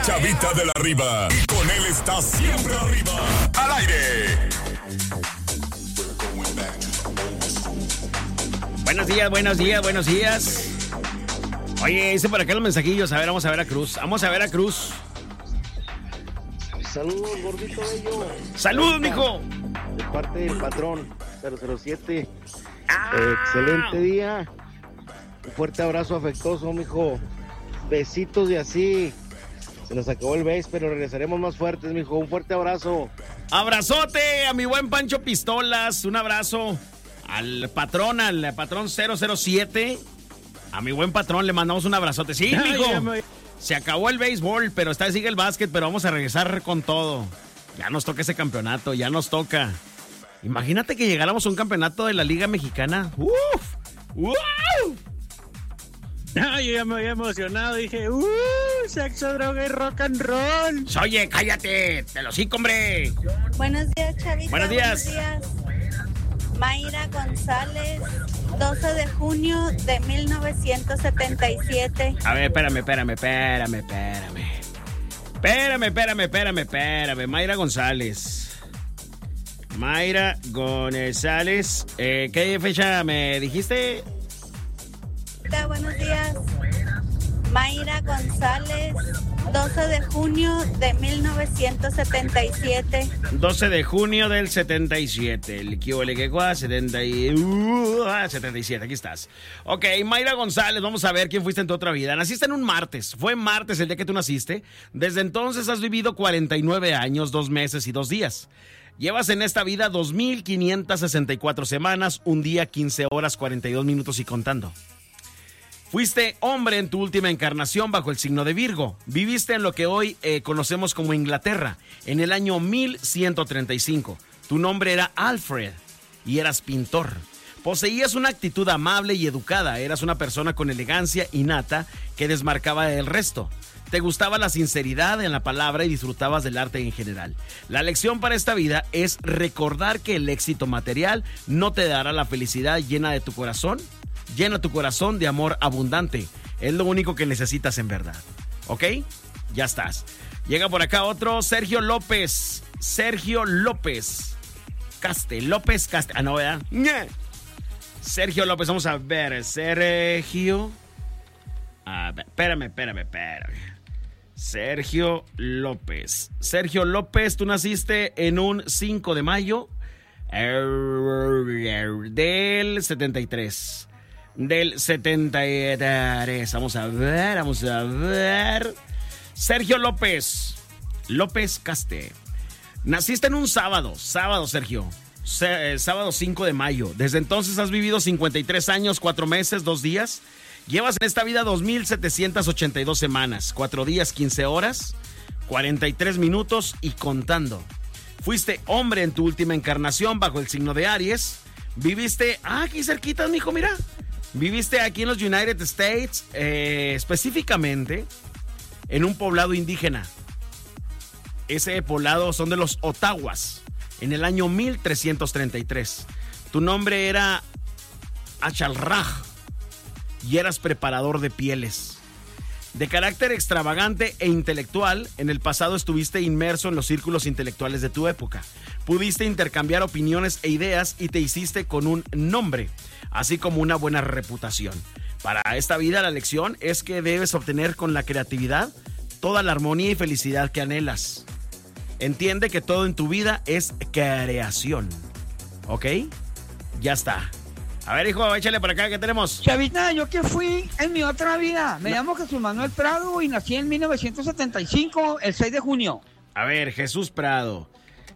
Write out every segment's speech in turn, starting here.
Chavita de la Riva. Y con él está siempre arriba. Al aire. Buenos días, buenos días, buenos días. Oye, hice por acá los mensajillos. A ver, vamos a ver a Cruz. Vamos a ver a Cruz. Saludos, gordito bello. Saludos, mijo. De parte del patrón 007. Excelente día. Un fuerte abrazo afectuoso, mijo. Besitos y así. Se nos acabó el base, pero regresaremos más fuertes, mijo. Un fuerte abrazo. Abrazote a mi buen Pancho Pistolas. Un abrazo al patrón 007. A mi buen patrón le mandamos un abrazote. Sí, mijo. Se acabó el béisbol, pero sigue el básquet, pero vamos a regresar con todo. Ya nos toca ese campeonato, ya nos toca. Imagínate que llegáramos a un campeonato de la Liga Mexicana. ¡Uf! ¡Uf! No, yo ya me había emocionado. Dije, sexo, droga y rock and roll. Oye, cállate. Te lo sigo, hombre. Buenos días, Chavita. Buenos días. Mayra González, 12 de junio de 1977. A ver, espérame. Mayra González. ¿Qué fecha me dijiste? Buenos días. Mayra González, 12 de junio de 1977. 12 de junio del 77. El equivalente que 77, aquí estás. Ok, Mayra González, vamos a ver quién fuiste en tu otra vida. Naciste en un martes. Fue martes el día que tú naciste. Desde entonces has vivido 49 años, 2 meses y 2 días. Llevas en esta vida 2,564 semanas, un día, 15 horas, 42 minutos y contando. Fuiste hombre en tu última encarnación bajo el signo de Virgo. Viviste en lo que hoy conocemos como Inglaterra, en el año 1135. Tu nombre era Alfred y eras pintor. Poseías una actitud amable y educada. Eras una persona con elegancia innata que desmarcaba del resto. Te gustaba la sinceridad en la palabra y disfrutabas del arte en general. La lección para esta vida es recordar que el éxito material no te dará la felicidad llena de tu corazón. Llena tu corazón de amor abundante. Es lo único que necesitas en verdad. ¿Ok? Ya estás. Llega por acá otro, Sergio López. Caste. Ah, no, ¿verdad? Sergio López, vamos a ver. Sergio. A ver, espérame. Sergio López, tú naciste en un 5 de mayo del 73. Vamos a ver. Sergio López Caste. Naciste en un sábado, Sergio. Sábado 5 de mayo. Desde entonces has vivido 53 años, 4 meses, 2 días. Llevas en esta vida 2,782 semanas, 4 días, 15 horas, 43 minutos y contando. Fuiste hombre en tu última encarnación bajo el signo de Aries. Viviste aquí cerquita, mijo, mira. Viviste aquí en los United States, específicamente en un poblado indígena. Ese poblado son de los Ottawas, en el año 1333. Tu nombre era Achalraj y eras preparador de pieles. De carácter extravagante e intelectual, en el pasado estuviste inmerso en los círculos intelectuales de tu época. Pudiste intercambiar opiniones e ideas y te hiciste con un nombre, así como una buena reputación. Para esta vida, la lección es que debes obtener con la creatividad toda la armonía y felicidad que anhelas. Entiende que todo en tu vida es creación. ¿Ok? Ya está. A ver, hijo, échale para acá, ¿qué tenemos? Chavita, yo que fui en mi otra vida. Me llamo Jesús Manuel Prado y nací en 1975, el 6 de junio. A ver, Jesús Prado.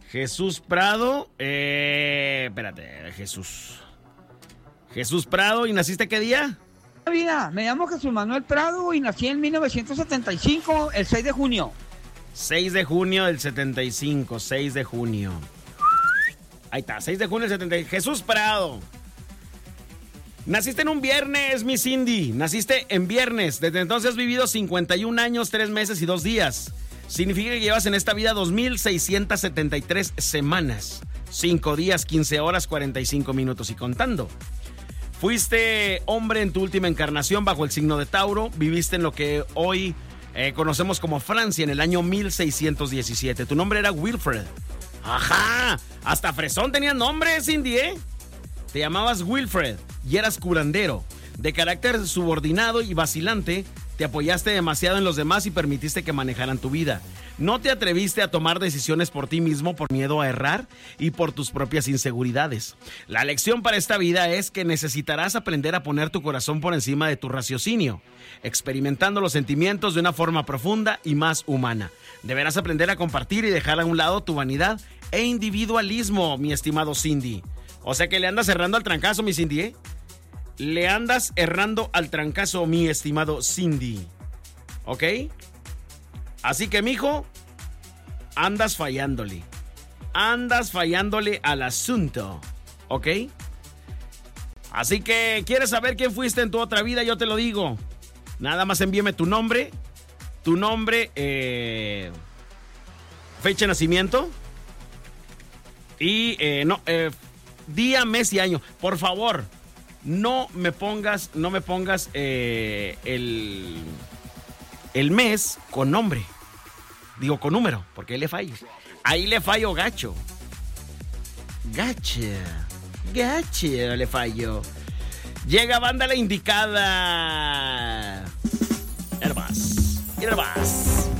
Espérate, Jesús Prado, ¿y naciste qué día? Vida, me llamo Jesús Manuel Prado y nací en 1975, el 6 de junio. 6 de junio del 75, 6 de junio. Ahí está, 6 de junio del 75. Jesús Prado. Naciste en un viernes, mi Cindy. Naciste en viernes. Desde entonces has vivido 51 años, 3 meses y 2 días. Significa que llevas en esta vida 2,673 semanas, 5 días, 15 horas, 45 minutos y contando. Fuiste hombre en tu última encarnación bajo el signo de Tauro. Viviste en lo que hoy conocemos como Francia en el año 1617. Tu nombre era Wilfred. Ajá, hasta fresón tenías nombre, Cindy, ¿eh? Te llamabas Wilfred y eras curandero. De carácter subordinado y vacilante, te apoyaste demasiado en los demás y permitiste que manejaran tu vida. No te atreviste a tomar decisiones por ti mismo por miedo a errar y por tus propias inseguridades. La lección para esta vida es que necesitarás aprender a poner tu corazón por encima de tu raciocinio, experimentando los sentimientos de una forma profunda y más humana. Deberás aprender a compartir y dejar a un lado tu vanidad e individualismo, mi estimado Cindy. O sea que le andas errando al trancazo, mi Cindy, ¿eh? Le andas errando al trancazo, mi estimado Cindy. ¿Ok? Así que, mijo, andas fallándole. Andas fallándole al asunto. ¿Ok? Así que, ¿quieres saber quién fuiste en tu otra vida? Yo te lo digo. Nada más envíame tu nombre. Tu nombre, fecha de nacimiento. Y, día, mes y año. Por favor. No me pongas el mes con nombre. Digo con número, porque ahí le fallo. Ahí le fallo gacho. Gacho le fallo. Llega banda la indicada. Herbas.